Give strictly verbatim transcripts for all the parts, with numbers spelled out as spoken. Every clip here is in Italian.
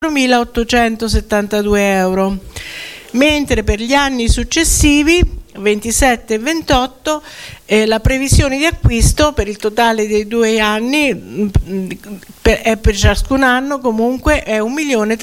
milaottocentosettantadue euro, mentre per gli anni successivi ventisette e ventotto eh, la previsione di acquisto per il totale dei due anni mh, per, è per ciascun anno comunque è un milione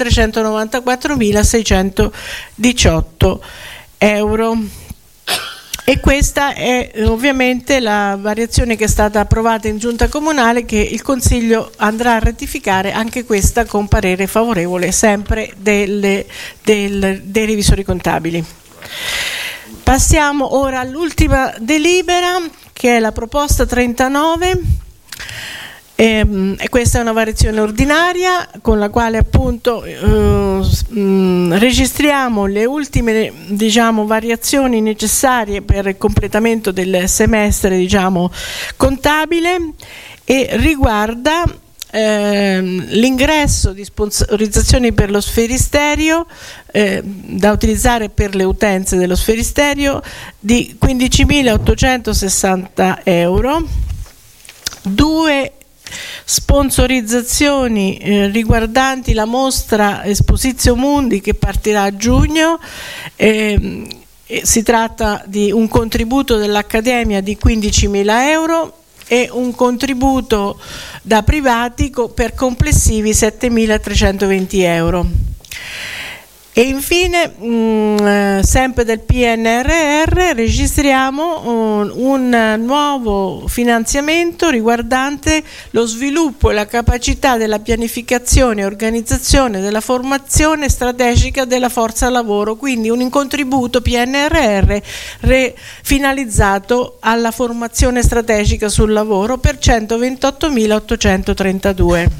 trecentonovantaquattromilaseicentodiciotto euro. E questa è ovviamente la variazione che è stata approvata in giunta comunale, che il Consiglio andrà a ratificare anche questa con parere favorevole sempre delle, del, dei revisori contabili. Passiamo ora all'ultima delibera, che è la proposta trentanove. E, e questa è una variazione ordinaria con la quale appunto eh, mh, registriamo le ultime, diciamo, variazioni necessarie per il completamento del semestre, diciamo, contabile, e riguarda eh, l'ingresso di sponsorizzazioni per lo sferisterio eh, da utilizzare per le utenze dello sferisterio di quindicimilaottocentosessanta euro, due sponsorizzazioni eh, riguardanti la mostra Esposizio Mundi che partirà a giugno. Eh, eh, si tratta di un contributo dell'Accademia di quindicimila euro e un contributo da privati co- per complessivi settemilatrecentoventi euro. E infine, mh, sempre del P N R R, registriamo un, un nuovo finanziamento riguardante lo sviluppo e la capacità della pianificazione e organizzazione della formazione strategica della forza lavoro, quindi un contributo P N R R re, finalizzato alla formazione strategica sul lavoro per centoventottomilaottocentotrentadue.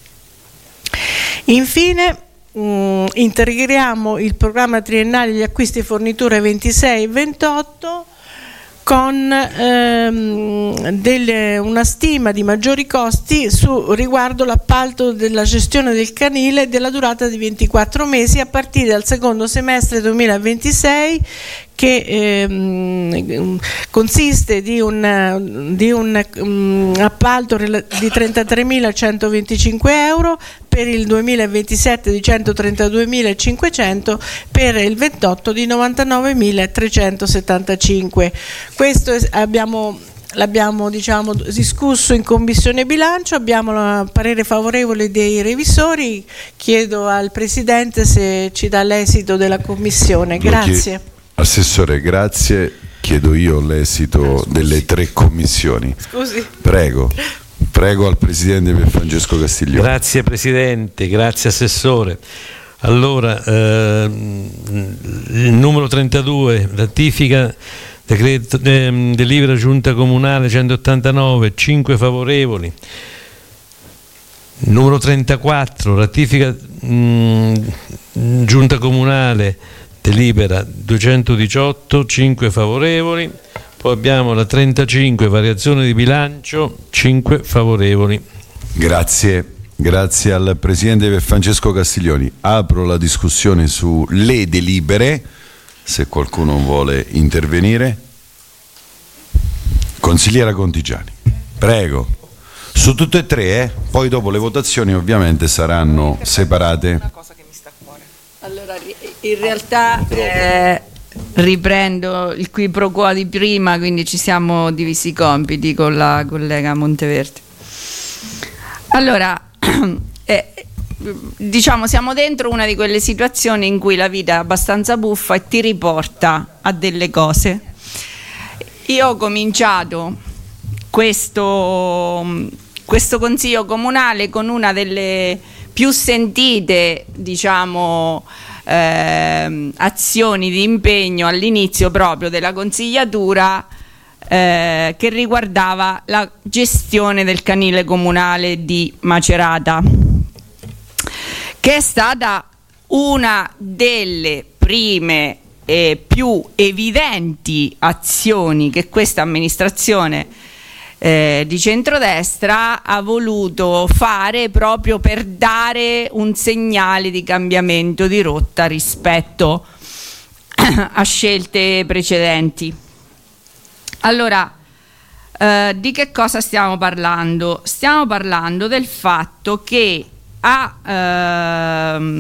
Infine, Mm, integriamo il programma triennale degli acquisti e forniture ventisei e ventotto con ehm, delle, una stima di maggiori costi su, riguardo l'appalto della gestione del canile della durata di ventiquattro mesi a partire dal secondo semestre duemilaventisei, che ehm, consiste di un, di un um, appalto di trentatremilacentoventicinque euro, per il duemilaventisette di centotrentaduemilacinquecento, per il ventotto di novantanovemilatrecentosettantacinque. Questo è, abbiamo, l'abbiamo diciamo, discusso in Commissione Bilancio, abbiamo il parere favorevole dei revisori. Chiedo al Presidente se ci dà l'esito della Commissione. Grazie. Assessore, grazie. Chiedo io l'esito ah, delle tre commissioni. Scusi. Prego. Prego al Presidente per Francesco Castiglione. Grazie Presidente, grazie Assessore. Allora, eh, il numero trentadue, ratifica decreto, eh, delibera Giunta Comunale centottantanove, cinque favorevoli. Numero trentaquattro, ratifica mh, Giunta Comunale delibera duecentodiciotto, cinque favorevoli. Poi abbiamo la trentacinque, variazione di bilancio, cinque favorevoli. Grazie, grazie al Presidente per Francesco Castiglioni. Apro la discussione sulle delibere, se qualcuno vuole intervenire. Consigliera Contigiani, prego. Su tutte e tre, eh? Poi dopo le votazioni ovviamente saranno separate. Una cosa che mi sta a cuore. Allora, in realtà eh, riprendo il qui pro quo di prima, quindi ci siamo divisi i compiti con la collega Monteverde. Allora, eh, diciamo siamo dentro una di quelle situazioni in cui la vita è abbastanza buffa e ti riporta a delle cose. Io ho cominciato questo, questo consiglio comunale con una delle più sentite, diciamo, eh, azioni di impegno all'inizio proprio della consigliatura, eh, che riguardava la gestione del canile comunale di Macerata, che è stata una delle prime e più evidenti azioni che questa amministrazione eh, di centrodestra ha voluto fare proprio per dare un segnale di cambiamento di rotta rispetto a scelte precedenti. Allora, eh, di che cosa stiamo parlando? Stiamo parlando del fatto che ha ehm,